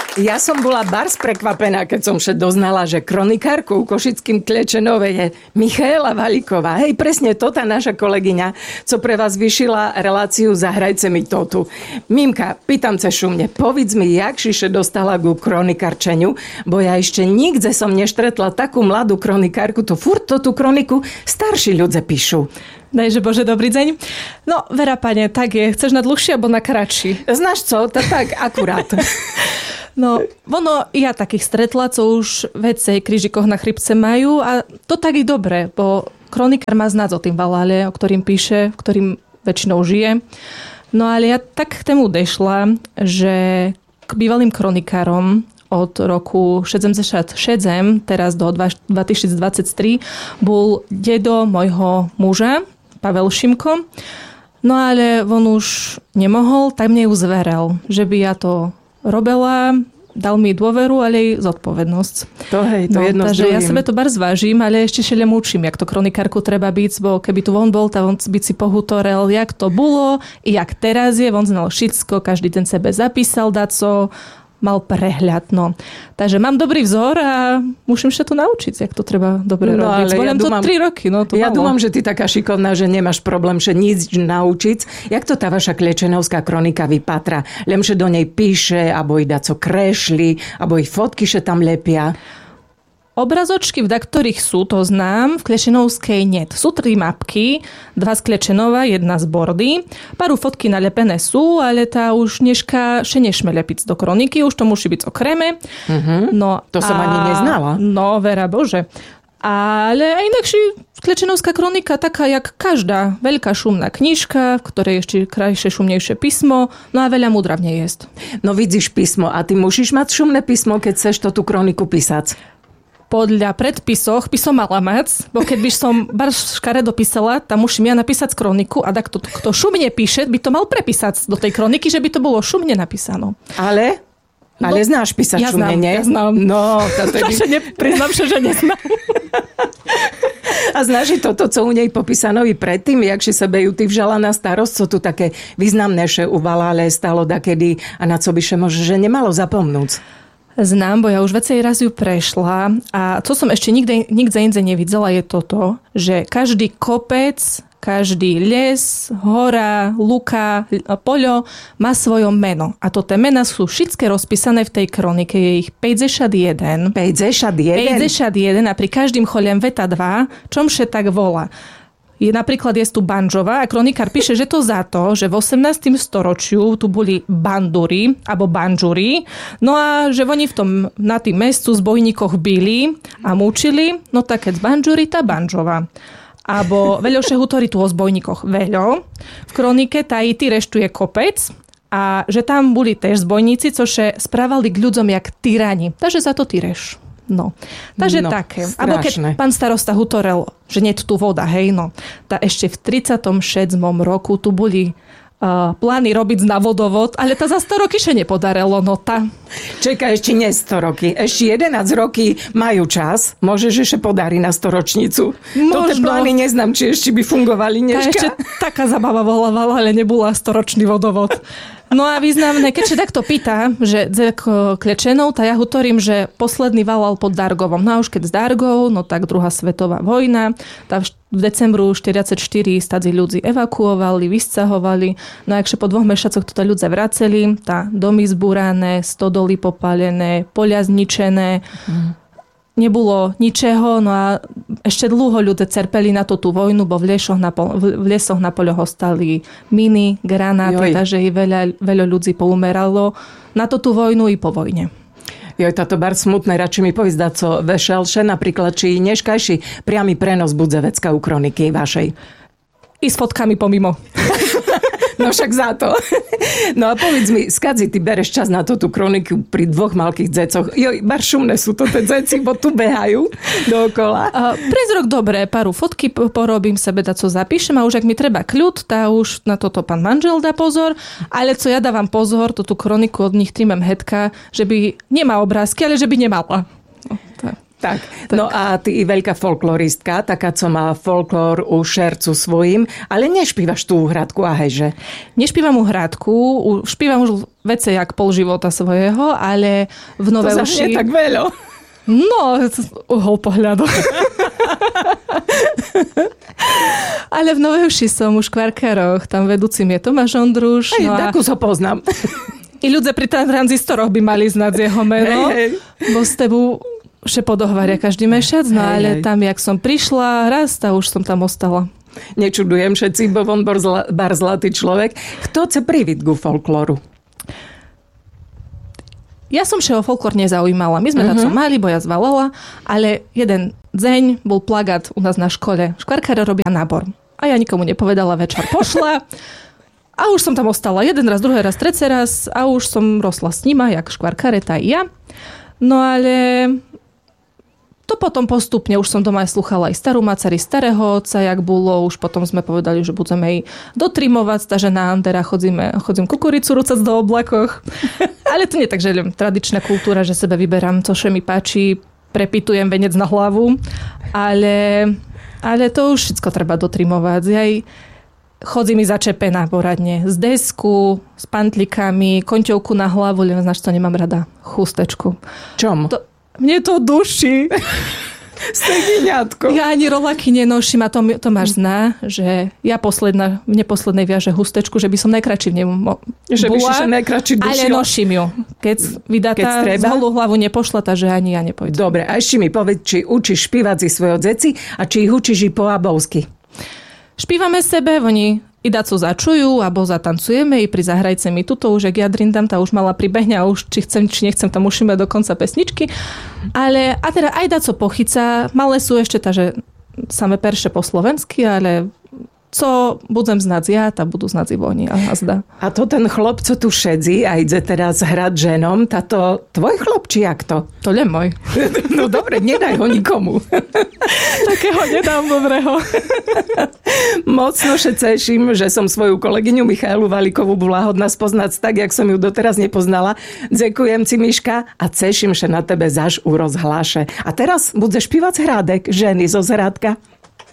Ja som bola bars prekvapená, keď som doznala, že kronikárkou Košickým Klečenovej je Michaela Valíková. Hej, presne to tá naša kolegyňa, co pre vás vyšila reláciu Zahrajce mi to tu. Mimka, pýtam sa šumne, povedz mi, jak šiše dostala ku kronikarčeniu, bo ja ešte nikde som neštretla takú mladú kronikárku, to furt to tú kroniku starší ľudia píšu. Dajže Bože, dobrý deň. No, Vera, pane, tak je. Chceš na dlhší alebo na kratší? Znáš co? Tak akurát. No, ja takých stretla, co už vecej krížikoch na chrbce majú a to tak i dobre, bo kronikár má znať o tým valále, o ktorým píše, v ktorým väčšinou žije. No ale ja tak k tému dešla, že k bývalým kronikárom od roku 77, teraz do 2023, bol dedo mojho muža, Pavel Šimko. No ale on už nemohol, tak mne ju zverel, že by ja to robila, dal mi dôveru, ale aj zodpovednosť. To jedno s druhým. Ja sebe to bar zvážim, ale ešte šele učím, jak to kronikárku treba byť, bo keby tu on bol, tak on by si pohutorel, jak to bolo, i jak teraz je, on znal všetko, každý ten sebe zapísal daco, mal prehľad, no. Takže mám dobrý vzor a musím sa to naučiť, jak to treba dobre robiť. Volím to 3 roky, no to ja malo. Dúfam, že ty taká šikovná, že nemáš problém, že nič naučiť. Jak to tá vaša klečenovská kronika vypatra? Lemže do nej píše, abo i daco krešli, abo i fotky še tam lepia. Obrazočky, v ktorých sú, to znám, v Klečenovskej net. Sú 3 mapky, 2 z Klečenova, 1 z Bordy. Paru fotky nalepené sú, ale tá už dneška še nešme lepiť do kroniky, už to musí byť okreme. No, to som ani neznala. No, Vera Bože. Ale aj inakší Klečenovská kronika taká, jak každá veľká šumná knižka, v ktorej ešte krajšie, šumnejšie písmo, no a veľa múdra v nej jest. No vidíš písmo a ty musíš mať šumné písmo, keď chceš to tú kroniku písať. Podľa predpisoch by som mala mať, bo keď by som bar škare dopísala, tam musím ja napísať kroniku a tak kto šumne píše, by to mal prepísať do tej kroniky, že by to bolo šumne napísano. Ale znáš písať šumne, nie? Ja znám. No, priznám sa, že neznám. A znáš toto, co u nej popísano i predtým, jak si sebe ju ty vžala na starosť, co tu také významnejšie uvalále stalo dakedy a na co by še možno, že nemalo zapomnúť? Znám, bo ja už vecej raz ju prešla a co som ešte nikde inde nevidela je toto, že každý kopec, každý les, hora, luka, poľo má svoje meno. A to tie mená sú všetky rozpísané v tej kronike, je ich 51. 51 a pri každým choliem veta 2, čomže tak volá. Napríklad je tu Banžova a kronikár píše, že to za to, že v 18. storočiu tu boli bandúri alebo banžuri, no a že oni na tým mestu zbojníkoch byli a mučili, no tak keď banžuri, tá Banžova. Abo veľoše hutorí tu o zbojníkoch veľo. V kronike tá i ty reštuje kopec a že tam boli tež zbojníci, cože správali k ľuďom jak tyrani. Takže za to tyreš. No, takže také. Abo keď pán starosta hutorel, že nie je tu voda, hej, no. Tá ešte v 36. roku tu boli plány robiť na vodovod, ale tá za 100 roky še nepodarilo, no tá. Čekaj, ešte nie 100 roky. Ešte 11 roky majú čas. Môžeš ešte podarí na 100 ročnicu. Toto plány neznám, či ešte by fungovali dneška. Ešte taká zabava volávala, ale nebola 100-ročný vodovod. No a významné, keď sa takto pýta, že Klečenov, tak ja hovorím, že posledný valal pod Dargovom. No a už keď s Dargov, no tak druhá svetová vojna, tá v decembru 44 stadzi ľudí evakuovali, vyscahovali, no a akže po 2 mesiacoch to ľudia vraceli, tá domy zbúrané, stodoly popálené, poľa zničené, nebolo ničeho, no a ešte dlho ľudia cerpeli na tú vojnu, bo v lesoch na poľoch ostali miny, granáty, takže i veľa ľudí poumeralo na tú vojnu i po vojne. Joj, táto bar smutné, radšej mi povedz, co vešelše, napríklad, či neškajší priamy prenos Budzevecka u kroniky vašej. I s fotkami pomimo. No však za to. No a povedz mi, skadzi ty bereš čas na tú kroniku pri 2 malkých dzecoch. Joj, bar šumné sú to tie dzeci, bo tu behajú dookola. Prez rok dobre, paru fotky porobím sebe, co zapíšem a už ak mi treba kľud, tá už na toto pán manžel dá pozor, ale co ja dávam pozor, tú kroniku od nich trímem hetka, že by nemá obrázky, ale že by nemala. No, Tak. No a ty veľká folkloristka, taká, co má folklór u šercu svojím, ale nešpívaš tú hradku, že? Nešpívam u hradku, špívam už vece jak pol života svojho, ale v Nové to uši... To tak veľa. No, uhol pohľadu. Ale v Nové uši som u Škvárkároch, tam vedúcim je Tomáš Ondruš. No takú ho poznám. I ľudia pri tranzistoroch by mali znať jeho meno. Bo s tebu še podohvaria každý mešac, no ale tam, jak som prišla raz, tá už som tam ostala. Nečudujem všetci, bo on bar zlatý človek. Kto chce priviť ku folklóru? Ja som še o folklór nezaujímala. My sme tam mali, bo ja zvalala, ale jeden deň bol plagát u nás na škole. Škvárkári robia nábor. A ja nikomu nepovedala, večer pošla. A už som tam ostala jeden raz, druhý raz, tretí raz a už som rosla s nima, jak Škvárkári, tá i ja. No ale to potom postupne, už som doma aj slúchala aj starú macari, starého otca, jak bolo, už potom sme povedali, že budeme jej dotrimovať, takže na Andera chodzím kukuricu rúcať do oblakoch. Ale to nie tak, že tradičná kultúra, že sebe vyberám, čo mi páči, prepitujem venec na hlavu, ale to už všetko treba dotrimovať. Chodí mi začepená poradne z desku, s pantlikami, konťovku na hlavu, len znáš, co nemám rada, chustečku. Čom? Mne to duší. Stegiňátko. Ja ani roláky nenoším a Tomáš zná, že ja mne poslednej viaže hustečku, že by som najkračší v nemu bola. Že by si sa najkračší dušila. Ale noším ju. Keď vydatá z holú hlavu nepošla, takže ani ja nepojdu. Dobre, a ešte mi povedz, či učíš špívať si svoje deti a či ich učíš i po abovsky. Špívame sebe, oni i daco začujú, alebo zatancujeme i pri zahrajce mi tuto už, jak ja drindam, tá už mala pribehne a už či chcem, či nechcem, tam ušíme do konca pesničky. Ale, a teda aj daco pochyca, malé sú ešte, takže same perše po slovensky, ale co budem znať ja, tá budú znať i oni a zda. A to ten chlop, co tu šedzi a ide teraz hrať ženom, táto tvoj chlop, či jak to? To nie môj. No dobre, nedaj ho nikomu. Takého nedám dobrého. Mocno še ceším, že som svoju kolegyňu Michaelu Valikovú bola hodná spoznať tak, jak som ju doteraz nepoznala. Ďakujem ci, Miška, a ceším, že na tebe zaž u rozhláše. A teraz budeš špívať hrádek ženy zo Zhrádka.